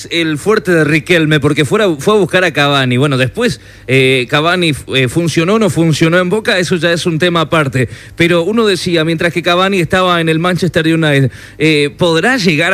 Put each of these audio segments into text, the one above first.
El fuerte de Riquelme, porque fue a buscar a Cavani. Bueno, después Cavani funcionó o no funcionó en Boca, eso ya es un tema aparte. Pero uno decía, mientras que Cavani estaba en el Manchester United, ¿podrá llegar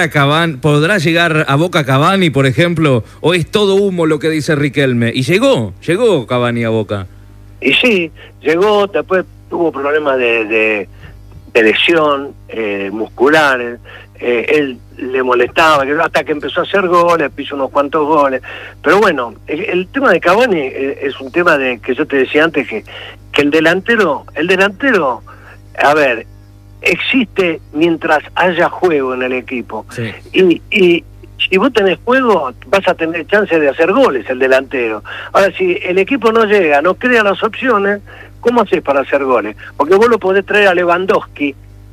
a Boca Cavani, por ejemplo? ¿O es todo humo lo que dice Riquelme? Y llegó Cavani a Boca. Y sí, llegó, después tuvo problemas de lesión musculares. Él le molestaba, hasta que empezó a hacer goles, hizo unos cuantos goles. Pero bueno, el tema de Cavani es un tema de que yo te decía antes, que el delantero, a ver, existe mientras haya juego en el equipo. Sí. Y si vos tenés juego, vas a tener chance de hacer goles, el delantero. Ahora, si el equipo no llega, no crea las opciones, ¿cómo haces para hacer goles? Porque vos lo podés traer a Lewandowski,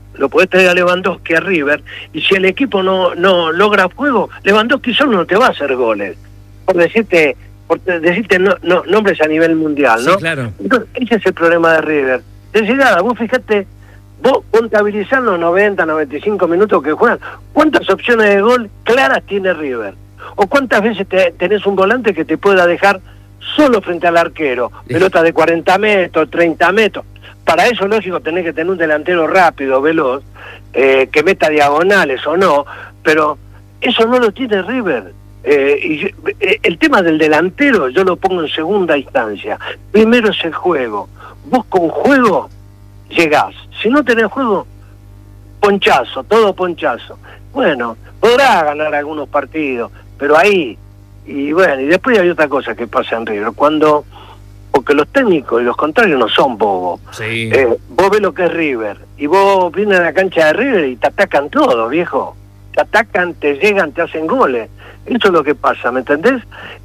a River, y si el equipo no logra juego, Lewandowski solo no te va a hacer goles. Por decirte nombres a nivel mundial, ¿no? Sí, claro. Entonces, ese es el problema de River. De llegada, vos fíjate, vos contabilizás los 90, 95 minutos que juegan, ¿cuántas opciones de gol claras tiene River? ¿O cuántas veces tenés un volante que te pueda dejar solo frente al arquero? Pelota de 40 metros, 30 metros. Para eso, lógico, tenés que tener un delantero rápido, veloz, que meta diagonales o no, pero eso no lo tiene River. El tema del delantero yo lo pongo en segunda instancia. Primero es el juego. Vos con juego llegás. Si no tenés juego, ponchazo, todo ponchazo. Bueno, podrá ganar algunos partidos, pero ahí, y bueno, y después hay otra cosa que pasa en River, porque los técnicos y los contrarios no son bobos. Sí. Vos ves lo que es River, y vos vienes a la cancha de River y te atacan todo, viejo. Te atacan, te llegan, te hacen goles. Eso es lo que pasa, ¿me entendés?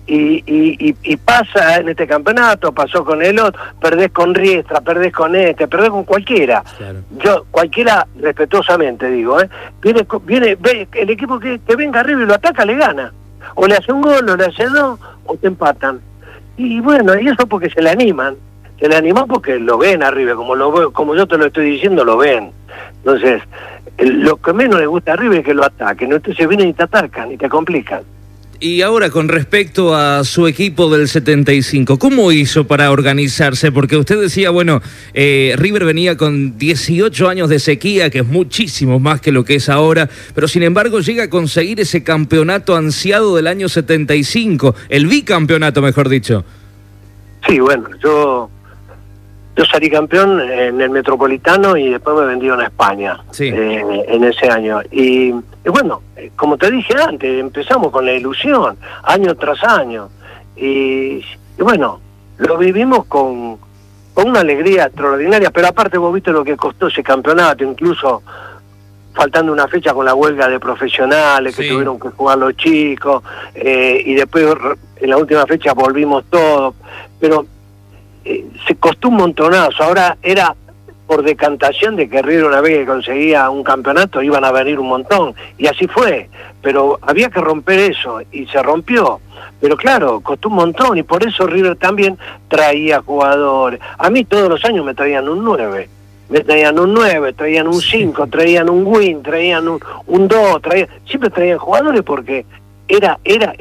Y pasa en este campeonato, pasó con el otro, perdés con Riestra, perdés con perdés con cualquiera. Claro. Yo, cualquiera, respetuosamente digo, viene el equipo que venga arriba y lo ataca, le gana. O le hace un gol, o le hace dos, o te empatan. Y bueno, y eso porque se le animan porque lo ven arriba, como yo te lo estoy diciendo, lo ven. Entonces, lo que menos le gusta arriba es que lo ataquen, entonces vienen y te atacan y te complican. Y ahora, con respecto a su equipo del 75, ¿cómo hizo para organizarse? Porque usted decía, bueno, River venía con 18 años de sequía, que es muchísimo más que lo que es ahora, pero sin embargo llega a conseguir ese campeonato ansiado del año 75, el bicampeonato, mejor dicho. Sí, bueno, yo salí campeón en el Metropolitano y después me vendieron a España. Sí. En ese año. Y bueno, como te dije antes, empezamos con la ilusión, año tras año. Y bueno, lo vivimos con una alegría extraordinaria, pero aparte vos viste lo que costó ese campeonato, incluso faltando una fecha con la huelga de profesionales que tuvieron que jugar los chicos, y después en la última fecha volvimos todos, pero se costó un montonazo. Ahora era por decantación de que River, una vez que conseguía un campeonato, iban a venir un montón, y así fue, pero había que romper eso, y se rompió, pero claro, costó un montón, y por eso River también traía jugadores. A mí todos los años me traían un 9, traían un 5, traían un win, traían un 2, siempre traían jugadores, porque era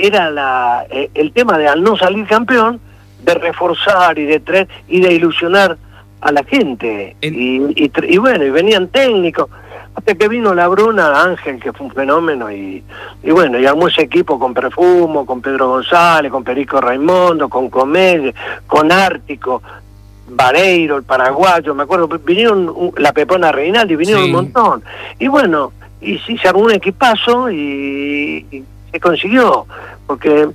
el tema de, al no salir campeón, de reforzar y de traer y de ilusionar a la gente. Y bueno, y venían técnicos, hasta que vino la Bruna Ángel, que fue un fenómeno, y bueno, y armó ese equipo con Perfumo, con Pedro González, con Perico Raimundo, con Comelle, con Ártico, Vareiro, el paraguayo, me acuerdo, vinieron la Pepona Reinaldi, vinieron un montón. Y bueno, y sí, se armó un equipazo y se consiguió, porque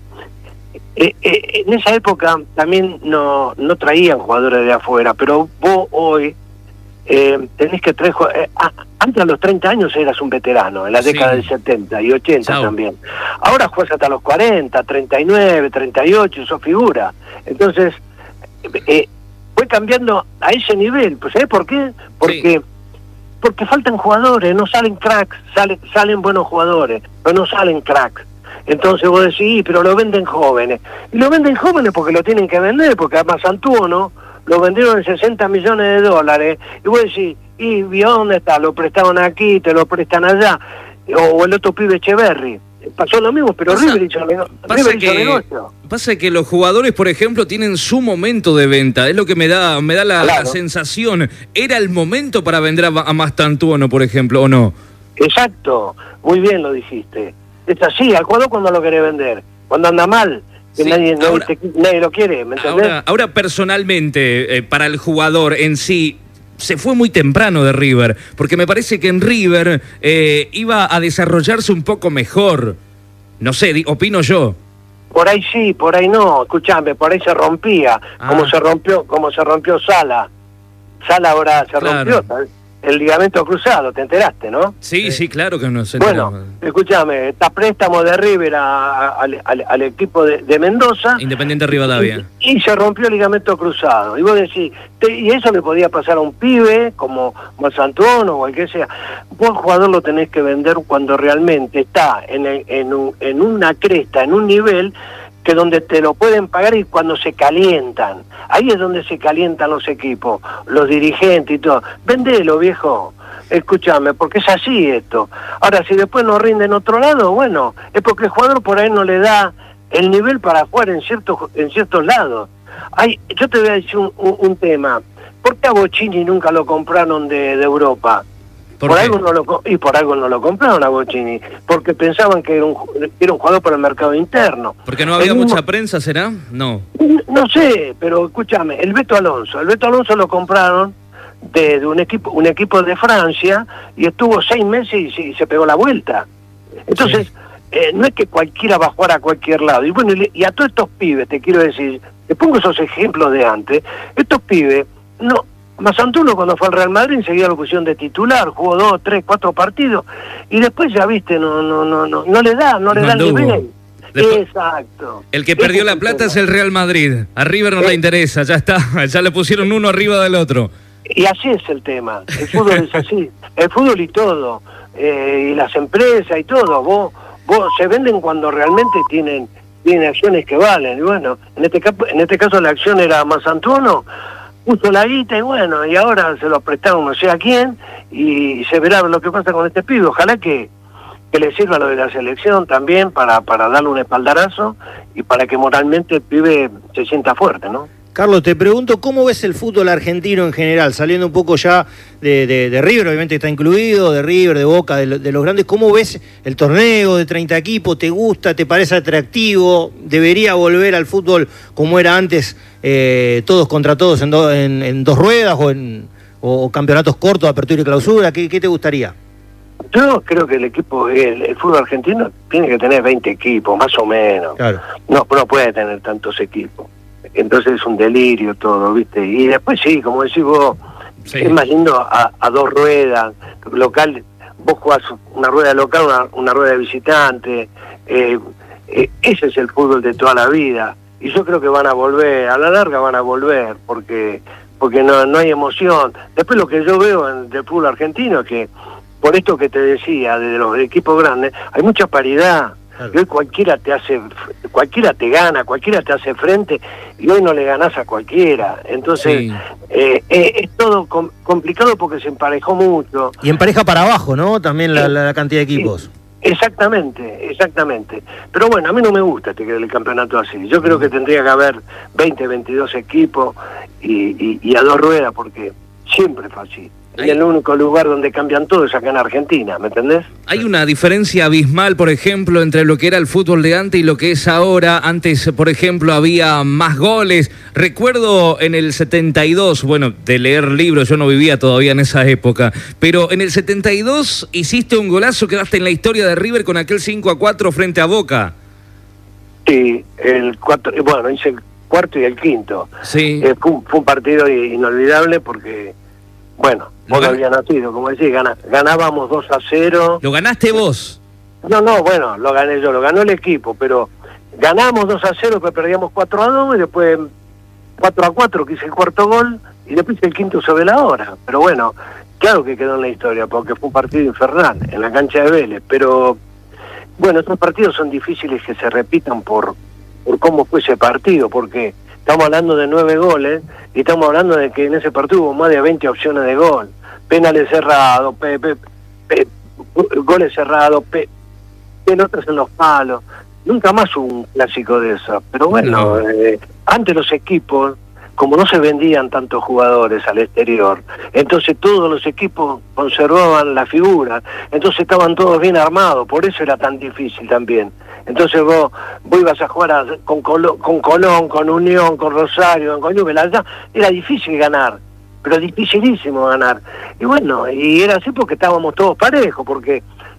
en esa época también no traían jugadores de afuera, pero vos hoy tenés que traer antes a los 30 años eras un veterano, en la década del 70 y 80 también. Ahora juegas hasta los 40, 39, 38, sos figura. Entonces, fue cambiando a ese nivel. Pues ¿sabés por qué? Porque faltan jugadores, no salen cracks, salen buenos jugadores, pero no salen cracks. Entonces vos decís, pero lo venden jóvenes. Y lo venden jóvenes porque lo tienen que vender, porque además Santuono lo vendieron en $60 millones. Y vos decís, ¿y dónde está? Lo prestaron aquí, te lo prestan allá. O el otro pibe Echeverri. pasó lo mismo, pero River hizo negocio. Pasa que los jugadores, por ejemplo, tienen su momento de venta, es lo que me da la sensación. ¿Era el momento para vender a Mastantuono, por ejemplo, o no? Exacto, muy bien lo dijiste. Es así, al jugador cuando lo querés vender, cuando anda mal, que nadie lo quiere, ¿me entendés? Ahora personalmente, para el jugador en sí, se fue muy temprano de River, porque me parece que en River iba a desarrollarse un poco mejor. No sé, opino yo. Por ahí sí, por ahí no. Escuchame, por ahí se rompía, como se rompió Sala. Sala ahora se rompió, ¿sabes? El ligamento cruzado, te enteraste, ¿no? Sí, claro que no se enteró. Bueno, escúchame, está préstamo de River al equipo de Mendoza. Independiente Rivadavia. Y se rompió el ligamento cruzado. Y vos decís, y eso le podía pasar a un pibe como Mastantuono o el que sea. Vos al jugador lo tenés que vender cuando realmente está en una cresta, en un nivel que donde te lo pueden pagar y cuando se calientan. Ahí es donde se calientan los equipos, los dirigentes y todo. Vendelo, viejo. Escúchame, porque es así esto. Ahora, si después no rinde en otro lado, bueno, es porque el jugador por ahí no le da el nivel para jugar en ciertos lados. Yo te voy a decir un tema. ¿Por qué a Bocini nunca lo compraron de Europa? Por algo no lo compraron a Bocini, porque pensaban que era un jugador para el mercado interno. ¿Porque no había mucha prensa, será? No. No sé, pero escúchame, el Beto Alonso lo compraron de un equipo de Francia y estuvo 6 meses y se pegó la vuelta. Entonces, no es que cualquiera va a jugar a cualquier lado. Y bueno, y a todos estos pibes, te quiero decir, te pongo esos ejemplos de antes, estos pibes, no... Mastantuono cuando fue al Real Madrid enseguida lo pusieron de titular, jugó 2, 3, 4 partidos y después ya viste, no le da el nivel. Exacto. El que perdió la plata es el Real Madrid. A River no le interesa, ya está, ya le pusieron uno arriba del otro. Y así es el tema, el fútbol es así, el fútbol y todo, y las empresas y todo, vos se venden cuando realmente tienen acciones que valen. Y bueno, en este caso la acción era Mastantuono, puso la guita y bueno, y ahora se lo prestaron no sé a quién y se verá lo que pasa con este pibe. Ojalá que le sirva lo de la selección también para darle un espaldarazo y para que moralmente el pibe se sienta fuerte, ¿no? Carlos, te pregunto, ¿cómo ves el fútbol argentino en general? Saliendo un poco ya de River, obviamente está incluido, de River, de Boca, de los grandes. ¿Cómo ves el torneo de 30 equipos? ¿Te gusta? ¿Te parece atractivo? ¿Debería volver al fútbol como era antes, todos contra todos en 2 ruedas o campeonatos cortos, apertura y clausura? ¿Qué te gustaría? Yo creo que el fútbol argentino tiene que tener 20 equipos, más o menos. Claro. No puede tener tantos equipos. Entonces es un delirio todo, ¿viste? Y después sí, como decís vos, es más lindo a 2 ruedas, local, vos jugás una rueda local, una rueda de visitante, ese es el fútbol de toda la vida. Y yo creo que van a volver, a la larga van a volver, porque no hay emoción. Después lo que yo veo del fútbol argentino es que, por esto que te decía, de los equipos grandes, hay mucha paridad. Claro. Y hoy cualquiera te gana, cualquiera te hace frente y hoy no le ganás a cualquiera. Entonces es todo complicado porque se emparejó mucho. Y empareja para abajo, ¿no? También la cantidad de equipos. Exactamente. Pero bueno, a mí no me gusta el campeonato así. Yo creo que tendría que haber 20, 22 equipos y a 2 ruedas porque siempre fue así. Y el único lugar donde cambian todo es acá en Argentina, ¿me entendés? Hay una diferencia abismal, por ejemplo, entre lo que era el fútbol de antes y lo que es ahora. Antes, por ejemplo, había más goles. Recuerdo en el 72, bueno, de leer libros, yo no vivía todavía en esa época, pero en el 72 hiciste un golazo, quedaste en la historia de River con aquel 5-4 frente a Boca. Sí, hice el cuarto y el quinto. Sí. Fue un partido inolvidable porque... Bueno, vos no habías nacido, como decís, ganábamos 2-0. ¿Lo ganaste vos? No, bueno, lo gané yo, lo ganó el equipo, pero ganamos 2-0, pero perdíamos 4-2 y después 4-4 que hice el cuarto gol y después hice el quinto sobre la hora. Pero bueno, claro que quedó en la historia porque fue un partido infernal en la cancha de Vélez, pero bueno, estos partidos son difíciles que se repitan por cómo fue ese partido, porque... Estamos hablando de 9 goles y estamos hablando de que en ese partido hubo más de 20 opciones de gol. Penales cerrados, goles cerrados, pelotas en los palos. Nunca más hubo un clásico de eso. Pero bueno, antes los equipos, como no se vendían tantos jugadores al exterior, entonces todos los equipos conservaban la figura, entonces estaban todos bien armados, por eso era tan difícil también. Entonces vos ibas a jugar con Colón, con Unión, con Rosario, con Newell's, allá era difícil ganar, pero dificilísimo ganar. Y bueno, y era así porque estábamos todos parejos, porque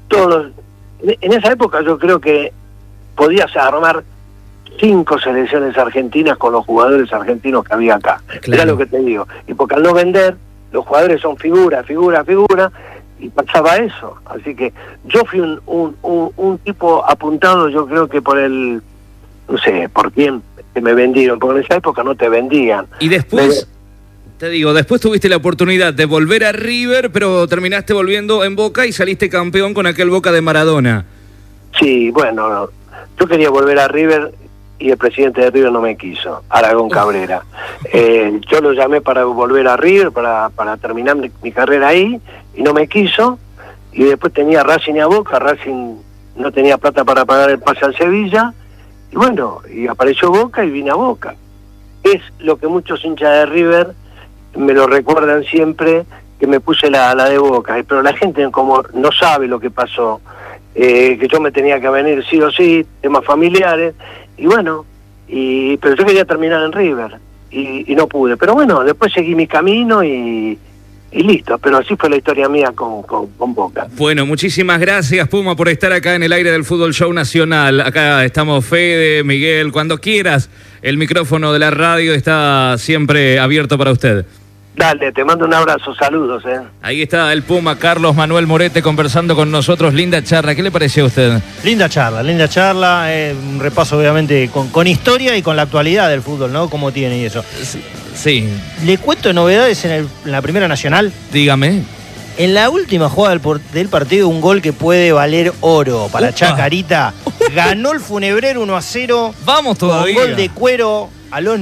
en esa época yo creo que podías armar 5 selecciones argentinas con los jugadores argentinos que había acá. Claro. Era lo que te digo. Y porque al no vender, los jugadores son figura, y pasaba eso. Así que yo fui un tipo apuntado, yo creo que por no sé, por quién que me vendieron, porque en esa época no te vendían. Y después, te digo, después tuviste la oportunidad de volver a River, pero terminaste volviendo en Boca y saliste campeón con aquel Boca de Maradona. Sí, bueno, yo quería volver a River y el presidente de River no me quiso, Aragón Cabrera. Yo lo llamé para volver a River, para terminar mi carrera ahí, y no me quiso, y después tenía Racing y a Boca, Racing no tenía plata para pagar el pase al Sevilla, y bueno, y apareció Boca y vine a Boca. Es lo que muchos hinchas de River me lo recuerdan siempre, que me puse la de Boca, pero la gente como no sabe lo que pasó, que yo me tenía que venir sí o sí, temas familiares, y bueno, pero yo quería terminar en River, y no pude, pero bueno, después seguí mi camino y listo, pero así fue la historia mía con Boca. Bueno, muchísimas gracias, Puma, por estar acá en el aire del Fútbol Show Nacional. Acá estamos Fede, Miguel, cuando quieras, el micrófono de la radio está siempre abierto para usted. Dale, te mando un abrazo, saludos. Ahí está el Puma, Carlos Manuel Morete, conversando con nosotros. Linda charla, ¿qué le pareció a usted? Linda charla, un repaso obviamente con historia y con la actualidad del fútbol, ¿no? Cómo tiene y eso. Sí. Le cuento novedades en la Primera Nacional. Dígame. En la última jugada del partido, un gol que puede valer oro para Chacarita. Ganó el Funebrero 1-0. Vamos todavía. Con gol de Cuero a los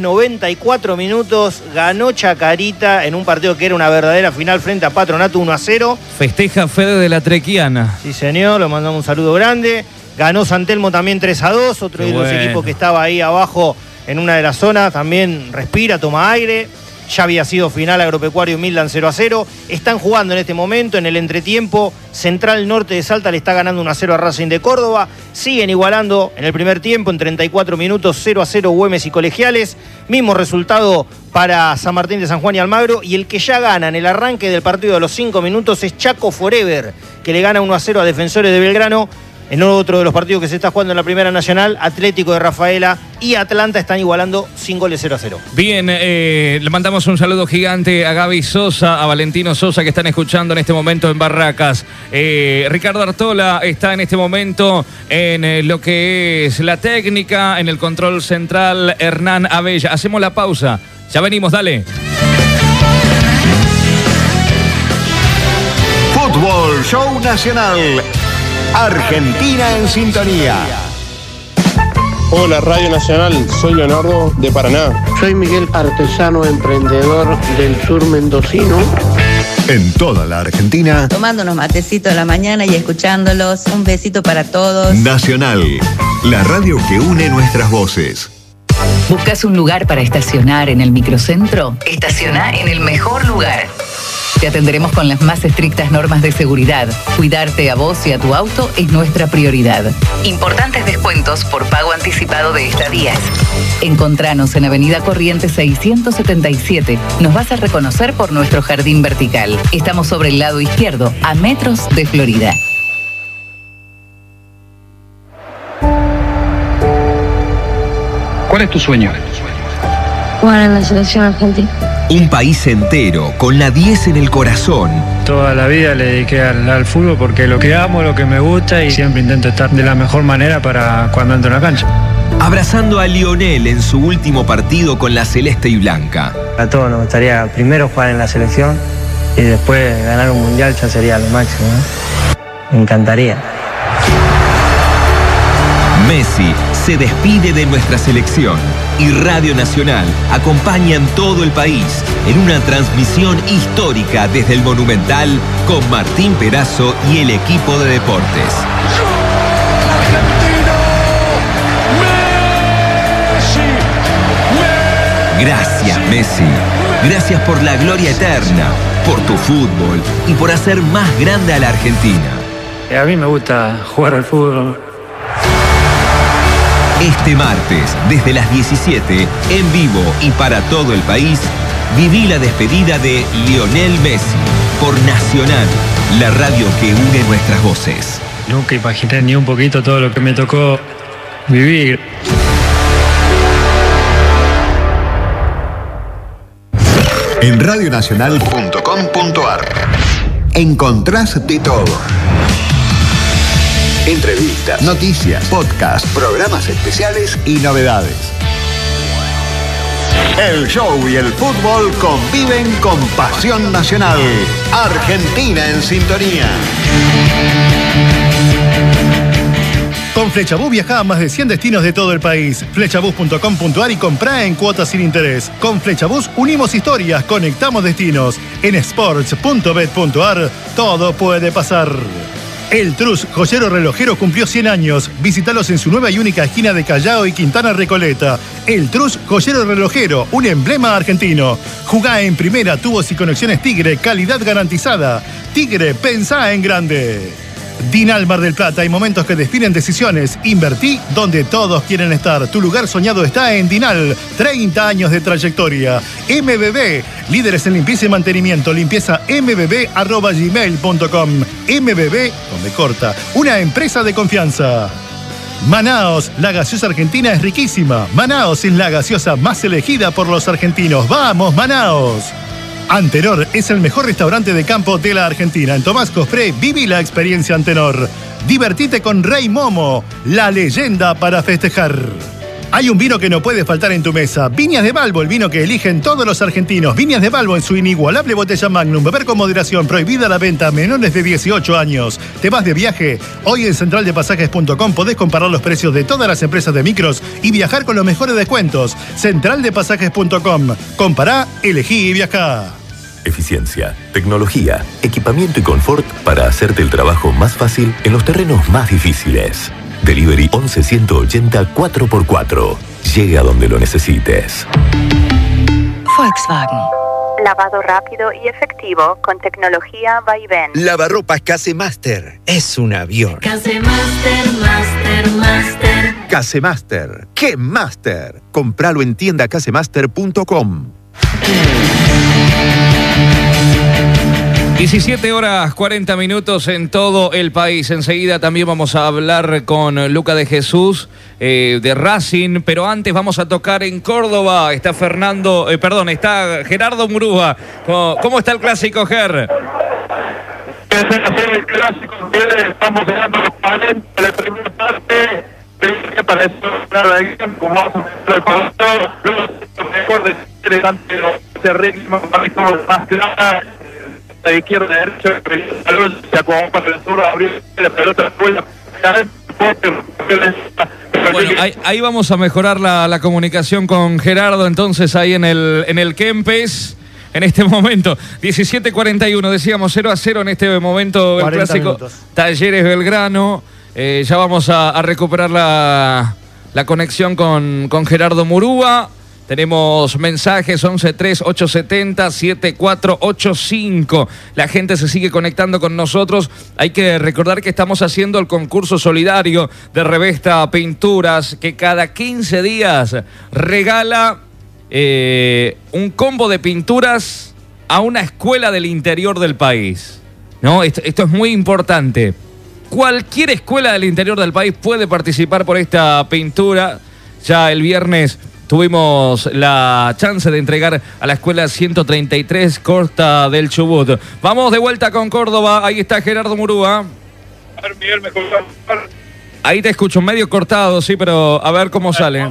94 minutos. Ganó Chacarita en un partido que era una verdadera final frente a Patronato 1-0. Festeja Fede de la Trequiana. Sí, señor, le mandamos un saludo grande. Ganó San Telmo también 3-2. Otro de los equipos que estaba ahí abajo en una de las zonas. También respira, toma aire. Ya había sido final Agropecuario y Midland 0-0. Están jugando en este momento, en el entretiempo. Central Norte de Salta le está ganando 1-0 a Racing de Córdoba. Siguen igualando en el primer tiempo, en 34 minutos, 0-0 Güemes y Colegiales. Mismo resultado para San Martín de San Juan y Almagro. Y el que ya gana en el arranque del partido a los 5 minutos es Chaco Forever, que le gana 1-0 a Defensores de Belgrano. En otro de los partidos que se está jugando en la Primera Nacional, Atlético de Rafaela y Atlanta están igualando sin goles 0-0. Bien, le mandamos un saludo gigante a Gaby Sosa, a Valentino Sosa, que están escuchando en este momento en Barracas. Ricardo Artola está en este momento en lo que es la técnica, en el control central, Hernán Abella. Hacemos la pausa, ya venimos, dale. Fútbol Show Nacional. Argentina en sintonía. Hola Radio Nacional, soy Leonardo de Paraná. Soy Miguel, artesano emprendedor del sur mendocino. En toda la Argentina. Tomando unos matecitos a la mañana y escuchándolos. Un besito para todos. Nacional, la radio que une nuestras voces. ¿Buscas un lugar para estacionar en el microcentro? Estaciona en el mejor lugar. Te atenderemos con las más estrictas normas de seguridad. Cuidarte a vos y a tu auto es nuestra prioridad. Importantes descuentos por pago anticipado de estadías. Encontranos en Avenida Corrientes 677. Nos vas a reconocer por nuestro jardín vertical. Estamos sobre el lado izquierdo, a metros de Florida. ¿Cuál es tu sueño? Jugar en la selección argentina. Un país entero, con la 10 en el corazón. Toda la vida le dediqué al fútbol porque lo que amo, lo que me gusta y siempre intento estar de la mejor manera para cuando entro en la cancha. Abrazando a Lionel en su último partido con la celeste y blanca. A todos nos gustaría primero jugar en la selección y después ganar un mundial ya sería lo máximo, ¿eh? Me encantaría. Messi se despide de nuestra selección y Radio Nacional acompaña en todo el país en una transmisión histórica desde el Monumental con Martín Perazo y el equipo de deportes. argentino, Messi. Gracias, Messi. Gracias por la gloria eterna, por tu fútbol y por hacer más grande a la Argentina. A mí me gusta jugar al fútbol. Este martes, desde las 17, en vivo y para todo el país, viví la despedida de Lionel Messi por Nacional, la radio que une nuestras voces. Nunca imaginé ni un poquito todo lo que me tocó vivir. En radionacional.com.ar encontrás de todo. Entrevistas, noticias, podcasts, programas especiales y novedades. El show y el fútbol conviven con pasión nacional. Argentina en sintonía. Con Flechabús viajá a más de 100 destinos de todo el país. Flechabús.com.ar y comprá en cuotas sin interés. Con Flechabús unimos historias, conectamos destinos. En sports.bet.ar todo puede pasar. El Trus, joyero relojero, cumplió 100 años. Visítalos en su nueva y única esquina de Callao y Quintana Recoleta. El Trus, joyero relojero, un emblema argentino. Jugá en primera, tubos y conexiones Tigre, calidad garantizada. Tigre, pensá en grande. Dinal Mar del Plata, hay momentos que definen decisiones. Invertí donde todos quieren estar. Tu lugar soñado está en Dinal. 30 años de trayectoria. MBB, líderes en limpieza y mantenimiento. Limpieza mbb@gmail.com. MBB, donde corta, una empresa de confianza. Manaos, la gaseosa argentina es riquísima. Manaos es la gaseosa más elegida por los argentinos. ¡Vamos, Manaos! Antenor es el mejor restaurante de campo de la Argentina. En Tomás Cospré, viví la experiencia Antenor. Divertite con Rey Momo, la leyenda para festejar. Hay un vino que no puede faltar en tu mesa. Viñas de Balbo, el vino que eligen todos los argentinos. Viñas de Balbo en su inigualable botella Magnum. Beber con moderación. Prohibida la venta a menores de 18 años. ¿Te vas de viaje? Hoy en centraldepasajes.com podés comparar los precios de todas las empresas de micros y viajar con los mejores descuentos. Centraldepasajes.com. Compará, elegí y viajá. Eficiencia, tecnología, equipamiento y confort para hacerte el trabajo más fácil en los terrenos más difíciles. Delivery 11-180 4x4. Llega donde lo necesites. Volkswagen. Lavado rápido y efectivo con tecnología Vaivén. Lavarropas Casemaster. Es un avión. Casemaster, Master. Casemaster. ¡Qué Master! Compralo en tiendacasemaster.com. 17 horas 40 minutos en todo el país. Enseguida también vamos a hablar con Luca de Jesús de Racing, pero antes vamos a tocar en Córdoba. Está está Gerardo Murúa. ¿Cómo está el clásico, Ger? El clásico, estamos llegando a los 40 de la primera parte. Que para eso como vamos a ver lo mejor de ese ritmo más clara de izquierda a derecha, se acomodó para el sur, abrió la pelota, bueno, ahí vamos a mejorar la comunicación con Gerardo, entonces ahí en el Kempes. En este momento, 17:41, decíamos 0-0 en este momento el clásico minutos. Talleres Belgrano. Ya vamos a recuperar la conexión con Gerardo Murúa. Tenemos mensajes 11-3-870-7485. La gente se sigue conectando con nosotros. Hay que recordar que estamos haciendo el concurso solidario de Revesta Pinturas, que cada 15 días regala un combo de pinturas a una escuela del interior del país. ¿No? Esto es muy importante. Cualquier escuela del interior del país puede participar por esta pintura. Ya el viernes tuvimos la chance de entregar a la escuela 133 Costa del Chubut. Vamos de vuelta con Córdoba. Ahí está Gerardo Murúa. A ver, Miguel, me escuchas. Ahí te escucho medio cortado, sí, pero a ver cómo sale.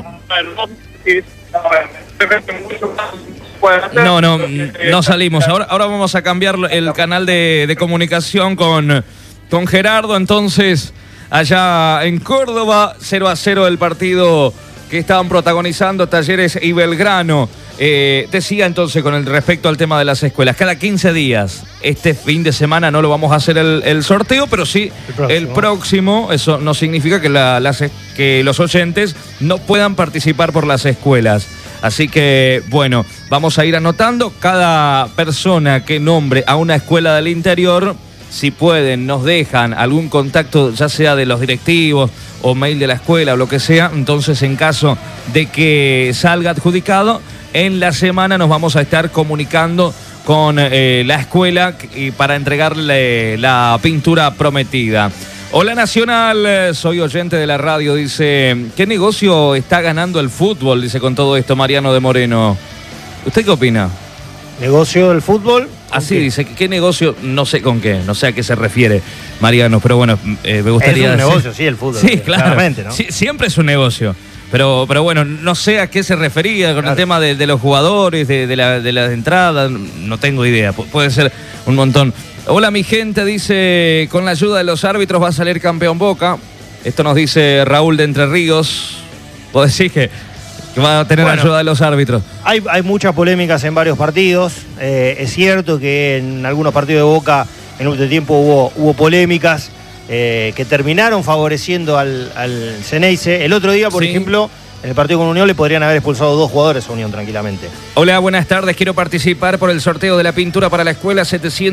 No salimos. Ahora vamos a cambiar el canal de comunicación con Gerardo. Entonces, allá en Córdoba, 0-0 el partido que estaban protagonizando Talleres y Belgrano. decía entonces con respecto al tema de las escuelas, cada 15 días, este fin de semana no lo vamos a hacer el sorteo, pero sí el próximo. Eso no significa que los oyentes no puedan participar por las escuelas. Así que, bueno, vamos a ir anotando. Cada persona que nombre a una escuela del interior, si pueden, nos dejan algún contacto, ya sea de los directivos o mail de la escuela o lo que sea. Entonces, en caso de que salga adjudicado, en la semana nos vamos a estar comunicando con la escuela para entregarle la pintura prometida. Hola Nacional, soy oyente de la radio, dice, ¿qué negocio está ganando el fútbol? Dice con todo esto Mariano de Moreno. ¿Usted qué opina? ¿Negocio del fútbol? Así dice, ¿qué negocio? No sé con qué, no sé a qué se refiere Mariano, pero bueno, me gustaría decir. Es un negocio, sí, el fútbol. Sí, claro, claramente, ¿no? Sí, siempre es un negocio. Pero bueno, no sé a qué se refería con el tema de los jugadores, de la entrada, no tengo idea, puede ser un montón. Hola mi gente, dice, con la ayuda de los árbitros va a salir campeón Boca. Esto nos dice Raúl de Entre Ríos. Vos decís que va a tener ayuda de los árbitros. Hay muchas polémicas en varios partidos. Es cierto que en algunos partidos de Boca en el último tiempo hubo polémicas que terminaron favoreciendo al Ceneice. El otro día, por ejemplo, en el partido con Unión le podrían haber expulsado 2 jugadores a Unión tranquilamente. Hola, buenas tardes. Quiero participar por el sorteo de la pintura para la escuela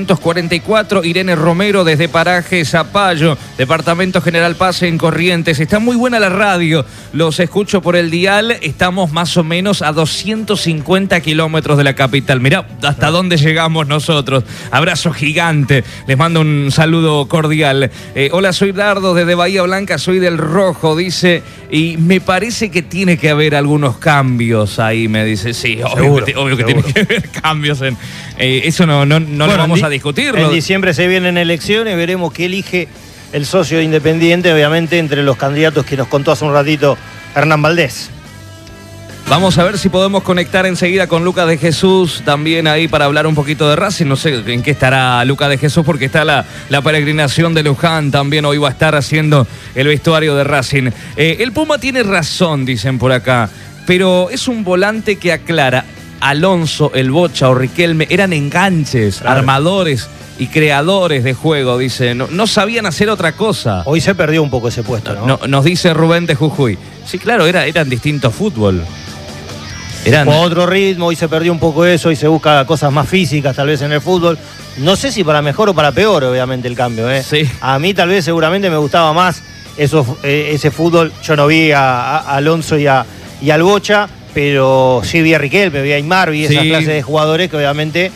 744. Irene Romero desde Paraje Zapallo, Departamento General Paz en Corrientes. Está muy buena la radio. Los escucho por el dial. Estamos más o menos a 250 kilómetros de la capital. Mirá hasta dónde llegamos nosotros. Abrazo gigante. Les mando un saludo cordial. Hola, soy Dardo desde Bahía Blanca. Soy del Rojo, dice. Y me parece que tiene que haber algunos cambios ahí, me dice. Sí, obvio que tiene que haber cambios. Eso no lo vamos a discutir. En diciembre se vienen elecciones, veremos qué elige el socio de Independiente, obviamente entre los candidatos que nos contó hace un ratito Hernán Valdés. Vamos a ver si podemos conectar enseguida con Lucas de Jesús, también ahí para hablar un poquito de Racing. No sé en qué estará Lucas de Jesús, porque está la peregrinación de Luján, también hoy va a estar haciendo el vestuario de Racing. El Puma tiene razón, dicen por acá, pero es un volante que aclara. Alonso, el Bocha o Riquelme eran enganches, armadores y creadores de juego, dice. No sabían hacer otra cosa. Hoy se perdió un poco ese puesto, ¿no? Nos dice Rubén de Jujuy. Sí, claro, eran distintos fútbol. Con otro ritmo, hoy se perdió un poco eso, hoy se busca cosas más físicas tal vez en el fútbol. No sé si para mejor o para peor, obviamente, el cambio. Sí. A mí tal vez seguramente me gustaba más ese fútbol. Yo no vi a Alonso y al Bocha, pero sí vi a Riquelme, vi a Aymar, vi esas clases de jugadores que obviamente...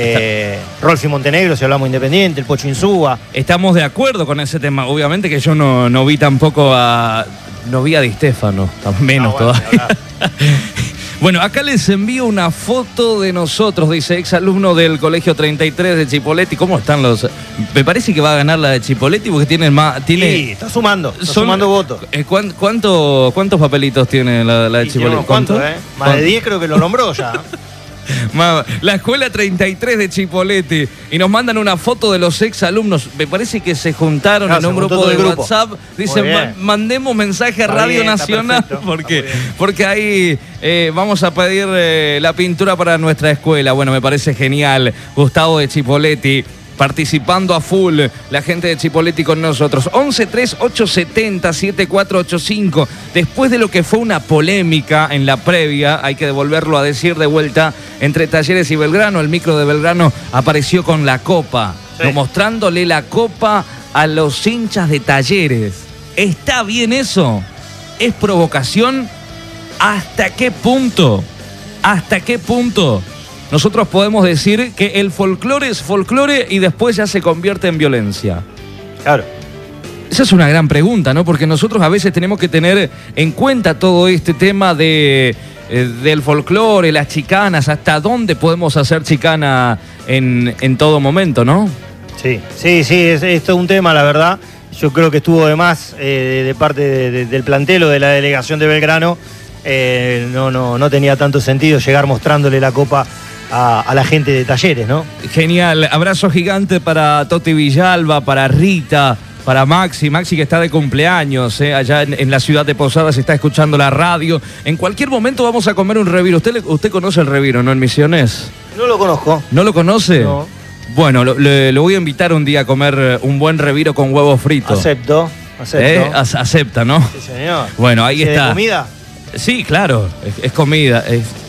Rolfi Montenegro, si hablamos Independiente, el Pocho Insúa. Estamos de acuerdo con ese tema. Obviamente que yo no vi tampoco no vi a Di Stéfano, menos todavía. Bueno, acá les envío una foto de nosotros, dice exalumno del Colegio 33 de Chipoleti. ¿Cómo están los...? Me parece que va a ganar la de Chipoleti porque tiene más... Sí, está sumando votos. ¿Cuántos papelitos tiene la de Chipoleti? ¿Cuántos? Más de 10 creo que lo nombró ya. La escuela 33 de Chipoleti. Y nos mandan una foto de los exalumnos. Me parece que se juntaron en un grupo de WhatsApp. Dicen, mandemos mensaje a Radio Nacional porque ahí vamos a pedir la pintura para nuestra escuela. Bueno, me parece genial. Gustavo de Chipoleti participando a full, la gente de Chipoleti con nosotros. 11-3870-7485. Después de lo que fue una polémica en la previa, hay que devolverlo a decir de vuelta, entre Talleres y Belgrano, el micro de Belgrano apareció con la copa, mostrándole la copa a los hinchas de Talleres. ¿Está bien eso? ¿Es provocación? ¿Hasta qué punto? ¿Hasta qué punto nosotros podemos decir que el folclore es folclore y después ya se convierte en violencia? Claro. Esa es una gran pregunta, ¿no? Porque nosotros a veces tenemos que tener en cuenta todo este tema del folclore, las chicanas, hasta dónde podemos hacer chicana en todo momento, ¿no? Sí, esto es un tema, la verdad. Yo creo que estuvo de más de parte del plantel o de la delegación de Belgrano. No tenía tanto sentido llegar mostrándole la copa a la gente de Talleres, ¿no? Genial, abrazo gigante para Toti Villalba, para Rita, para Maxi que está de cumpleaños, allá en la ciudad de Posadas, está escuchando la radio. En cualquier momento vamos a comer un reviro. ¿Usted conoce el reviro, no, en Misiones? No lo conozco. ¿No lo conoce? No. Bueno, lo voy a invitar un día a comer un buen reviro con huevos fritos. Acepto. Acepta, ¿no? Sí, señor. Bueno, ahí está. ¿De comida? Sí, claro, es comida.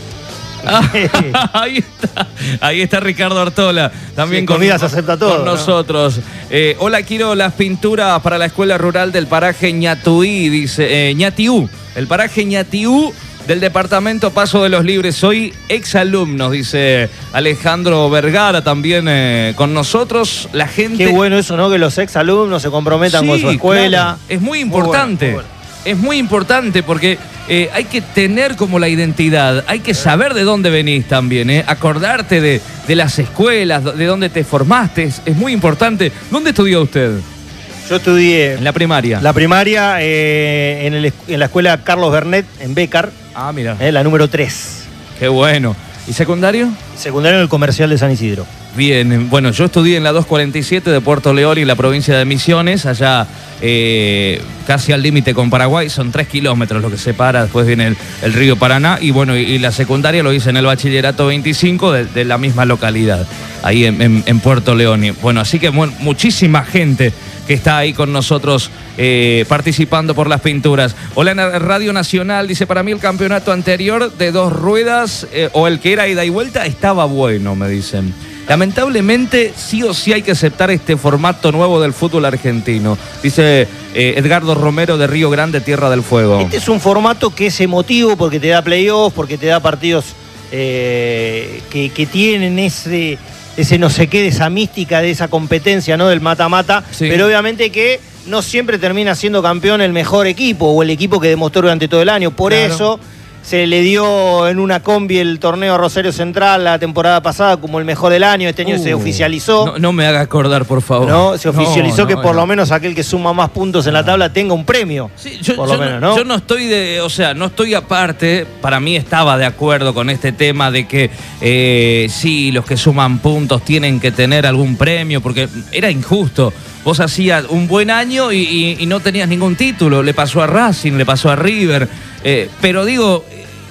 Ahí está Ricardo Artola, también con comida se acepta todo, con nosotros. Hola, quiero las pinturas para la escuela rural del paraje Ñatuí, dice Ñatiú, el paraje Ñatiú del departamento Paso de los Libres. Soy exalumno, dice Alejandro Vergara, también con nosotros. La gente. Qué bueno eso, ¿no? Que los exalumnos se comprometan con su escuela. Claro. Es muy importante. Muy bueno. Es muy importante porque hay que tener como la identidad, hay que saber de dónde venís también, acordarte de las escuelas, de dónde te formaste, es muy importante. ¿Dónde estudió usted? Yo estudié... En la primaria. La primaria en la escuela Carlos Bernet, en Bécar. Ah, mira. La número 3. Qué bueno. ¿Y secundario? Secundario en el Comercial de San Isidro. Bien, bueno, yo estudié en la 247 de Puerto León y la provincia de Misiones, allá casi al límite con Paraguay, son 3 kilómetros lo que separa, después viene el río Paraná, y bueno, y la secundaria lo hice en el bachillerato 25 de la misma localidad, ahí en Puerto León. Y bueno, así que muchísima gente que está ahí con nosotros participando por las pinturas. Hola, en Radio Nacional, dice, para mí el campeonato anterior de 2 ruedas, o el que era ida y vuelta, estaba bueno, me dicen. Lamentablemente, sí o sí hay que aceptar este formato nuevo del fútbol argentino, dice Edgardo Romero de Río Grande, Tierra del Fuego. Este es un formato que es emotivo porque te da playoffs, porque te da partidos que tienen ese no sé qué, de esa mística, de esa competencia, ¿no? Del mata-mata, sí. Pero obviamente que no siempre termina siendo campeón el mejor equipo o el equipo que demostró durante todo el año. Por eso se le dio en una combi el torneo a Rosario Central la temporada pasada como el mejor del año. Este año se oficializó. No me haga acordar, por favor. No, se oficializó que por lo menos aquel que suma más puntos en la tabla tenga un premio. Sí, yo no estoy no estoy aparte. Para mí estaba de acuerdo con este tema de que sí, los que suman puntos tienen que tener algún premio, porque era injusto. Vos hacías un buen año y no tenías ningún título. Le pasó a Racing, le pasó a River. Pero digo,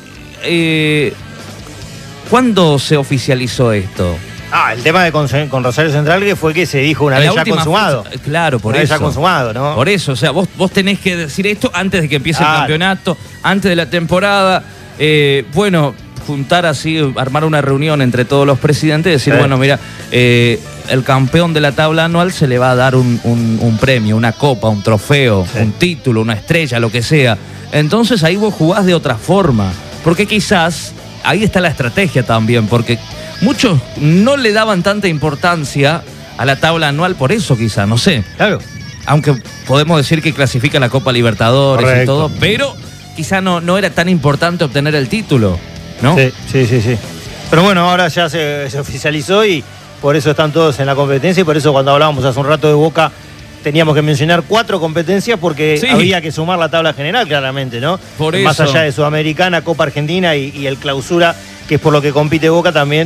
¿cuándo se oficializó esto? El tema con Rosario Central, que fue que se dijo una vez ya consumado. Claro, por eso. Ya consumado, ¿no? Por eso, o sea, vos tenés que decir esto antes de que empiece el campeonato, antes de la temporada. Bueno, juntar así, armar una reunión entre todos los presidentes y decir, bueno, mira, el campeón de la tabla anual se le va a dar un premio, una copa, un trofeo, un título, una estrella, lo que sea. Entonces ahí vos jugás de otra forma, porque quizás ahí está la estrategia también, porque muchos no le daban tanta importancia a la tabla anual por eso, quizás, no sé. Claro. Aunque podemos decir que clasifica la Copa Libertadores. Correcto. Y todo, pero quizás no era tan importante obtener el título, ¿no? Sí. Pero bueno, ahora ya se oficializó y por eso están todos en la competencia, y por eso cuando hablábamos hace un rato de Boca teníamos que mencionar 4 competencias porque había que sumar la tabla general, claramente, ¿no? Por más eso. allá de Sudamericana, Copa Argentina y el Clausura, que es por lo que compite Boca, también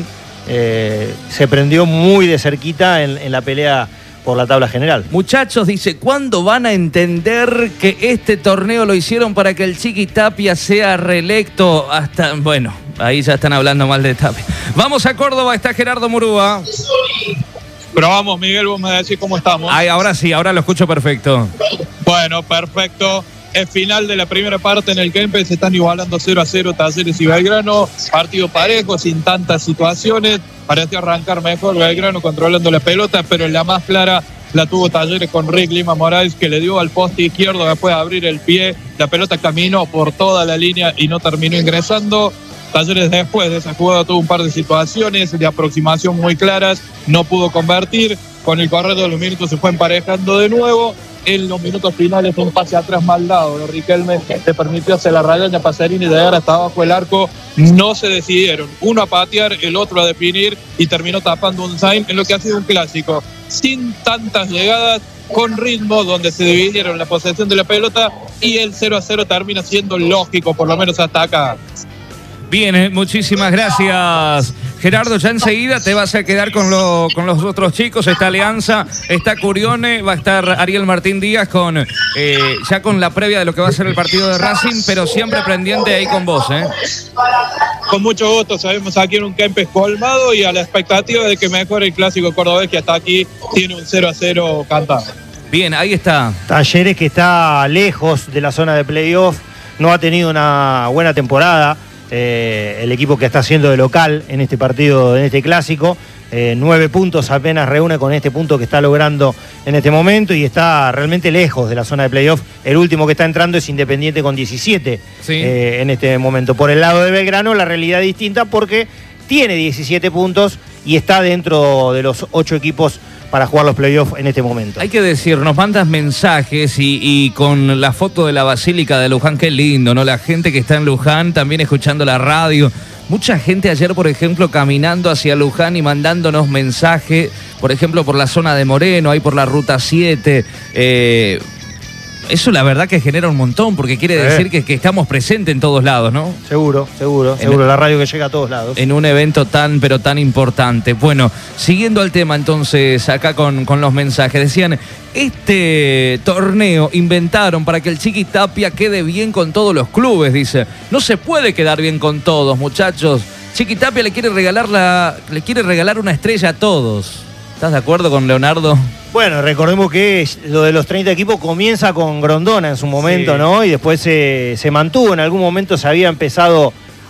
se prendió muy de cerquita en la pelea por la tabla general. Muchachos, dice, ¿cuándo van a entender que este torneo lo hicieron para que el Chiqui Tapia sea reelecto? Hasta, bueno, ahí ya están hablando mal de Tapia. Vamos a Córdoba, está Gerardo Murúa. Pero vamos, Miguel, vos me decís cómo estamos. Ay, ahora sí, ahora lo escucho perfecto. Bueno, perfecto. El final de la primera parte en el Kempes se están igualando 0-0 Talleres y Belgrano. Partido parejo, sin tantas situaciones. Pareció arrancar mejor Belgrano controlando la pelota, pero en la más clara la tuvo Talleres con Rick Lima Morales, que le dio al poste izquierdo después de abrir el pie. La pelota caminó por toda la línea y no terminó ingresando. Talleres después de esa jugada tuvo un par de situaciones de aproximación muy claras, no pudo convertir. Con el correr de los minutos se fue emparejando de nuevo. En los minutos finales un pase atrás mal dado de Riquelme le permitió hacer la raya a Pacerini y llegar hasta abajo el arco. No se decidieron, uno a patear, el otro a definir, y terminó tapando un sign en lo que ha sido un clásico sin tantas llegadas, con ritmo, donde se dividieron la posesión de la pelota, y el 0-0 termina siendo lógico, por lo menos hasta acá. Bien, muchísimas gracias, Gerardo, ya enseguida te vas a quedar con los otros chicos. Está Alianza, está Curione, va a estar Ariel Martín Díaz ya con la previa de lo que va a ser el partido de Racing, pero siempre pendiente ahí con vos, ¿eh? Con mucho gusto, sabemos aquí en un Kempes colmado y a la expectativa de que mejore el clásico cordobés, que hasta aquí tiene un 0-0 cantado. Bien, ahí está. Talleres, que está lejos de la zona de playoff, no ha tenido una buena temporada. El equipo que está haciendo de local en este partido, en este clásico, 9 puntos apenas reúne con este punto que está logrando en este momento y está realmente lejos de la zona de playoff. El último que está entrando es Independiente con 17 en este momento. Por el lado de Belgrano la realidad es distinta porque tiene 17 puntos y está dentro de los 8 equipos para jugar los playoffs en este momento. Hay que decir, nos mandas mensajes y con la foto de la Basílica de Luján, qué lindo, ¿no? La gente que está en Luján también escuchando la radio. Mucha gente ayer, por ejemplo, caminando hacia Luján y mandándonos mensajes, por ejemplo, por la zona de Moreno, ahí por la Ruta 7. Eso la verdad que genera un montón, porque quiere decir que estamos presentes en todos lados, ¿no? Seguro, la radio que llega a todos lados. En un evento tan, pero tan importante. Bueno, siguiendo al tema entonces, acá con los mensajes, decían, este torneo inventaron para que el Chiqui Tapia quede bien con todos los clubes, dice. No se puede quedar bien con todos, muchachos. Chiqui Tapia le quiere regalar una estrella a todos. ¿Estás de acuerdo con Leonardo? Bueno, recordemos que lo de los 30 equipos comienza con Grondona en su momento, ¿no? Y después se mantuvo, en algún momento se había empezado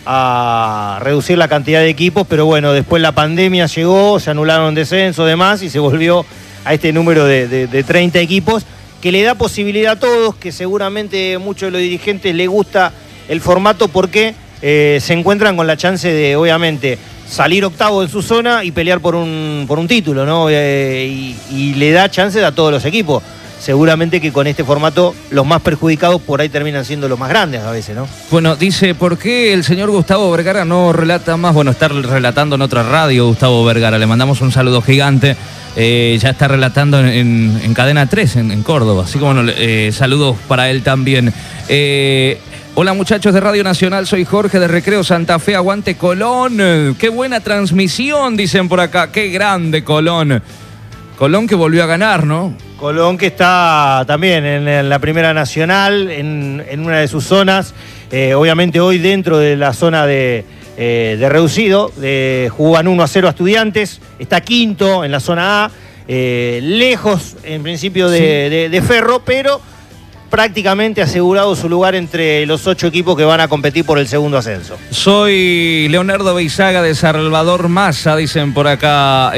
a reducir la cantidad de equipos, pero bueno, después la pandemia llegó, se anularon descensos, demás, y se volvió a este número de 30 equipos, que le da posibilidad a todos, que seguramente muchos de los dirigentes les gusta el formato porque se encuentran con la chance de, obviamente, salir octavo en su zona y pelear por un título, ¿no? Y le da chances a todos los equipos. Seguramente que con este formato los más perjudicados por ahí terminan siendo los más grandes a veces, ¿no? Bueno, dice, ¿por qué el señor Gustavo Vergara no relata más? Bueno, está relatando en otra radio Gustavo Vergara, le mandamos un saludo gigante. Ya está relatando en Cadena 3 en Córdoba, así como saludos para él también. Hola muchachos de Radio Nacional, soy Jorge de Recreo Santa Fe, aguante Colón. Qué buena transmisión, dicen por acá, qué grande Colón. Colón que volvió a ganar, ¿no? Colón que está también en la Primera Nacional, en una de sus zonas, obviamente hoy dentro de la zona de reducido, jugan 1-0 a Estudiantes, está quinto en la zona A, lejos en principio de Ferro, pero prácticamente asegurado su lugar entre los 8 equipos que van a competir por el segundo ascenso. Soy Leonardo Beizaga de Salvador Massa, dicen por acá.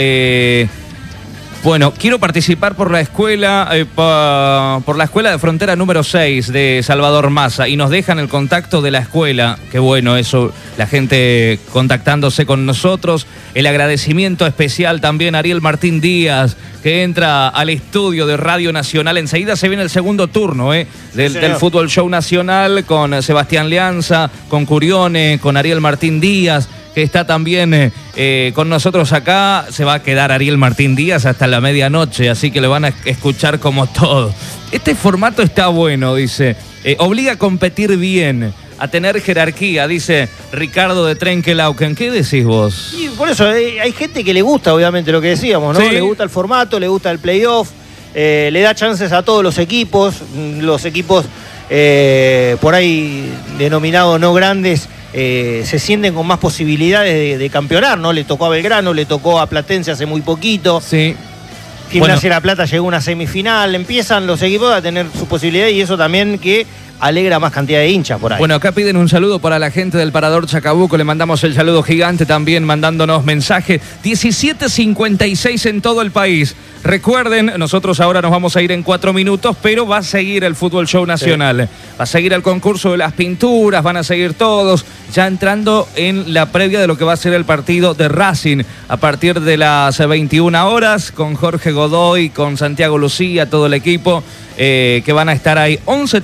Bueno, quiero participar por la escuela de frontera número 6 de Salvador Massa y nos dejan el contacto de la escuela. Qué bueno eso, la gente contactándose con nosotros. El agradecimiento especial también a Ariel Martín Díaz, que entra al estudio de Radio Nacional. Enseguida se viene el segundo turno del Fútbol Show Nacional con Sebastián Leanza, con Curione, con Ariel Martín Díaz, que está también con nosotros acá. Se va a quedar Ariel Martín Díaz hasta la medianoche, así que le van a escuchar como todo. Este formato está bueno, dice. Obliga a competir bien, a tener jerarquía, dice Ricardo de Trenkelauken. ¿Qué decís vos? Y por eso hay gente que le gusta, obviamente, lo que decíamos, ¿no? Sí. Le gusta el formato, le gusta el playoff, le da chances a todos los equipos por ahí denominados no grandes, se sienten con más posibilidades de campeonar, ¿no? Le tocó a Belgrano, le tocó a Platense hace muy poquito. Sí. Gimnasia La Plata llegó a una semifinal, empiezan los equipos a tener sus posibilidades y eso también que alegra más cantidad de hinchas por ahí. Bueno, acá piden un saludo para la gente del Parador Chacabuco, le mandamos el saludo gigante también mandándonos mensajes. 17:56 en todo el país. Recuerden, nosotros ahora nos vamos a ir en 4 minutos, pero va a seguir el Fútbol Show Nacional. Sí. Va a seguir el concurso de las pinturas, van a seguir todos, ya entrando en la previa de lo que va a ser el partido de Racing a partir de las 21 horas, con Jorge Godoy, con Santiago Lucía, todo el equipo. Que van a estar ahí.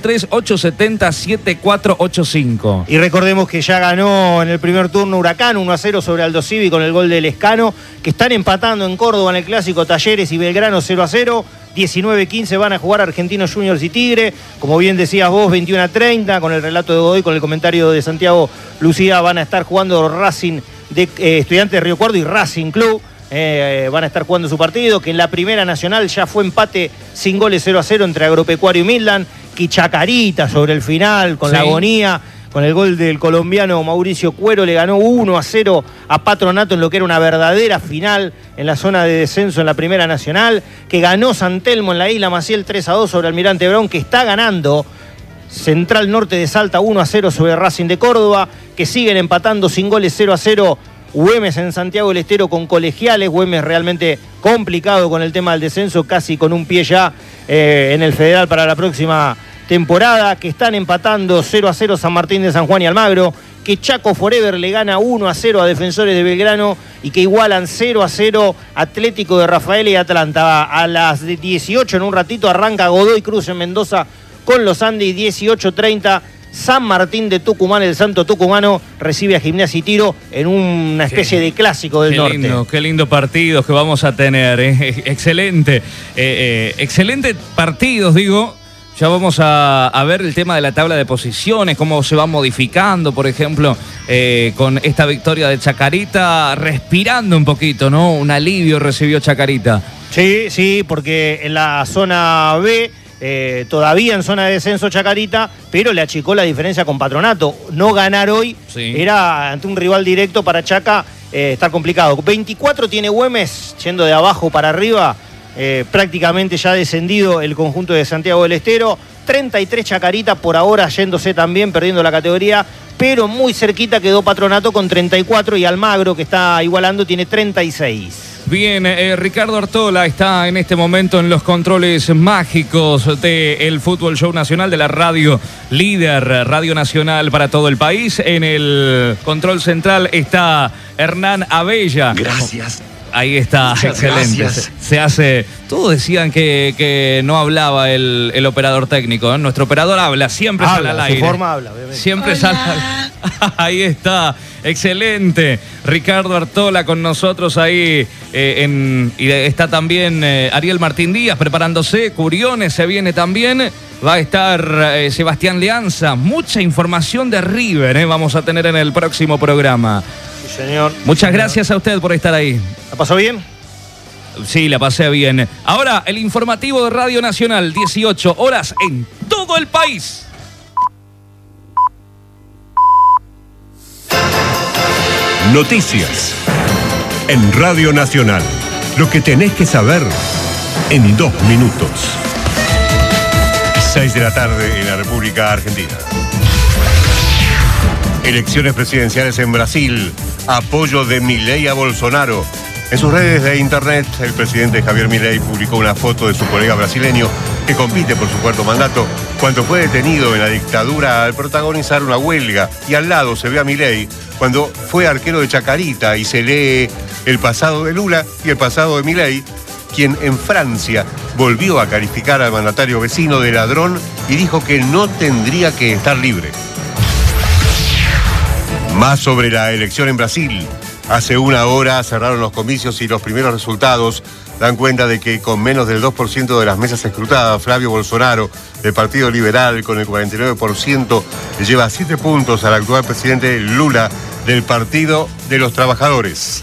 11-3-870-7485. Y recordemos que ya ganó en el primer turno Huracán 1-0 sobre Aldo Civi con el gol de Lescano, que están empatando en Córdoba en el clásico Talleres y Belgrano 0-0. 19-15 van a jugar Argentinos Juniors y Tigre. Como bien decías vos, 21-30, con el relato de Godoy, con el comentario de Santiago Lucía, van a estar jugando Racing de Estudiantes de Río Cuarto y Racing Club. Van a estar jugando su partido, que en la Primera Nacional ya fue empate sin goles 0-0 entre Agropecuario y Midland, que Chacarita sobre el final, con la agonía, con el gol del colombiano Mauricio Cuero, le ganó 1-0 a Patronato en lo que era una verdadera final en la zona de descenso en la Primera Nacional, que ganó San Telmo en la Isla Maciel 3-2 sobre Almirante Brown, que está ganando Central Norte de Salta 1-0 sobre Racing de Córdoba, que siguen empatando sin goles 0-0 Güemes en Santiago del Estero con Colegiales. Güemes realmente complicado con el tema del descenso, casi con un pie ya en el Federal para la próxima temporada, que están empatando 0-0 San Martín de San Juan y Almagro, que Chaco Forever le gana 1-0 a Defensores de Belgrano y que igualan 0-0 Atlético de Rafael y Atlanta. A las 18 en un ratito arranca Godoy Cruz en Mendoza con los Andes, 18:30 San Martín de Tucumán, el Santo Tucumano, recibe a Gimnasia y Tiro en una especie de clásico del norte. Qué lindo partidos que vamos a tener, excelente, excelentes partidos, digo. Ya vamos a ver el tema de la tabla de posiciones, cómo se va modificando, por ejemplo, con esta victoria de Chacarita, respirando un poquito, ¿no? Un alivio recibió Chacarita. Sí, porque en la zona B, todavía en zona de descenso Chacarita, pero le achicó la diferencia con Patronato. No ganar hoy era ante un rival directo para Chaca, está complicado. 24 tiene Güemes, yendo de abajo para arriba. Prácticamente ya descendido el conjunto de Santiago del Estero. 33 Chacarita, por ahora yéndose también, perdiendo la categoría, pero muy cerquita quedó Patronato con 34 y Almagro, que está igualando, tiene 36. Bien, Ricardo Artola está en este momento en los controles mágicos del Fútbol Show Nacional de la radio líder, Radio Nacional para todo el país. En el control central está Hernán Abella. Gracias. Ahí está, muchas excelente. Gracias. Se hace. Todos decían que no hablaba el operador técnico, ¿eh? Nuestro operador habla, siempre sale al aire. Su forma habla, obviamente. Siempre sale al... Ahí está, excelente. Ricardo Artola con nosotros ahí. Y está también Ariel Martín Díaz preparándose. Curiones se viene también. Va a estar Sebastián Leanza. Mucha información de River, vamos a tener en el próximo programa. Sí, señor. Muchas gracias a usted por estar ahí. ¿La pasó bien? Sí, la pasé bien. Ahora, el informativo de Radio Nacional, 18 horas en todo el país. Noticias en Radio Nacional. Lo que tenés que saber en 2 minutos. 6 de la tarde en la República Argentina. Elecciones presidenciales en Brasil. Apoyo de Milei a Bolsonaro. En sus redes de internet, el presidente Javier Milei publicó una foto de su colega brasileño que compite por su 4º mandato cuando fue detenido en la dictadura al protagonizar una huelga. Y al lado se ve a Milei cuando fue arquero de Chacarita y se lee el pasado de Lula y el pasado de Milei, quien en Francia volvió a calificar al mandatario vecino de ladrón y dijo que no tendría que estar libre. Más sobre la elección en Brasil. Hace una hora cerraron los comicios y los primeros resultados dan cuenta de que con menos del 2% de las mesas escrutadas, Flavio Bolsonaro, del Partido Liberal, con el 49%, lleva 7 puntos al actual presidente Lula, del Partido de los Trabajadores.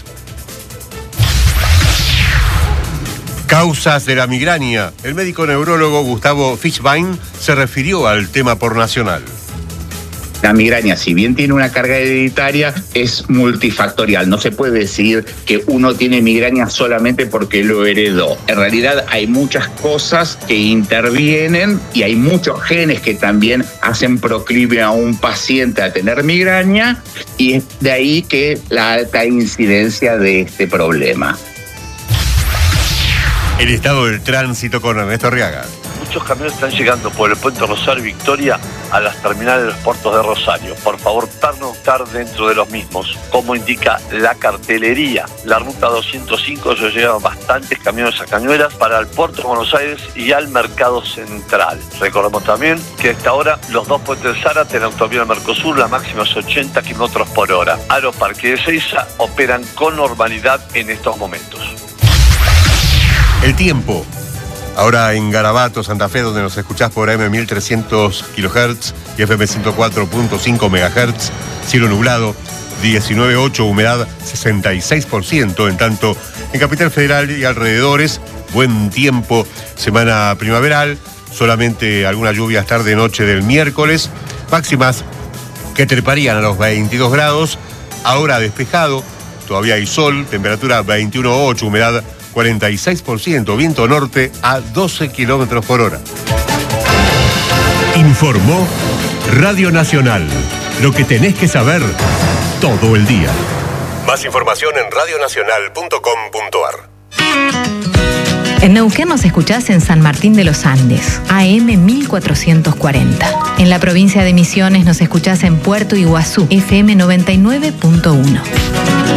Causas de la migraña. El médico neurólogo Gustavo Fischbein se refirió al tema por Nacional. La migraña, si bien tiene una carga hereditaria, es multifactorial. No se puede decir que uno tiene migraña solamente porque lo heredó. En realidad hay muchas cosas que intervienen y hay muchos genes que también hacen proclive a un paciente a tener migraña, y es de ahí que la alta incidencia de este problema. El estado del tránsito con Ernesto Arriaga. Muchos camiones están llegando por el puente Rosario Victoria a las terminales de los puertos de Rosario. Por favor, pernoctar dentro de los mismos, como indica la cartelería. La ruta 205 ya llegan bastantes camiones a Cañuelas para el puerto de Buenos Aires y al mercado central. Recordemos también que a esta hora los 2 puentes de Zárate, la autovía Mercosur, la máxima es 80 km/h. Aeroparque de Ezeiza operan con normalidad en estos momentos. El tiempo. Ahora en Garabato, Santa Fe, donde nos escuchás por AM 1300 kHz y FM 104.5 MHz, cielo nublado, 19,8, humedad 66%. En tanto, en Capital Federal y alrededores, buen tiempo, semana primaveral, solamente algunas lluvias tarde-noche del miércoles, máximas que treparían a los 22 grados, ahora despejado, todavía hay sol, temperatura 21,8, humedad 46%, viento norte a 12 kilómetros por hora. Informó Radio Nacional, lo que tenés que saber todo el día. Más información en radionacional.com.ar. En Neuquén nos escuchás en San Martín de los Andes, AM 1440. En la provincia de Misiones nos escuchás en Puerto Iguazú, FM 99.1.